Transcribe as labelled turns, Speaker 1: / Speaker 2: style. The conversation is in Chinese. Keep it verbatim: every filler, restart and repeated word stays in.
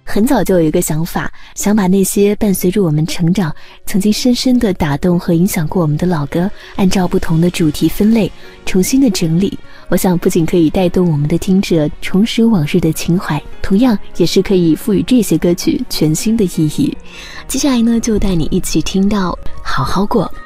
Speaker 1: 很早就有一个想法，想把那些伴随着我们成长，曾经深深地打动和影响过我们的老歌，按照不同的主题分类，重新的整理。我想不仅可以带动我们的听者重拾往日的情怀，同样也是可以赋予这些歌曲全新的意义。接下来呢，就带你一起听到好好过。